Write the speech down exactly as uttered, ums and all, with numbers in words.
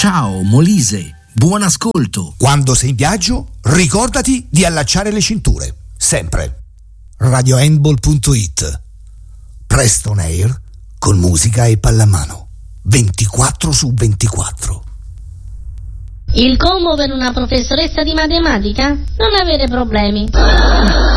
Ciao Molise, buon ascolto. Quando sei in viaggio, ricordati di allacciare le cinture, sempre. radio handball punto it. Preston Air con musica e pallamano. ventiquattro su ventiquattro. Il combo per una professoressa di matematica? Non avere problemi.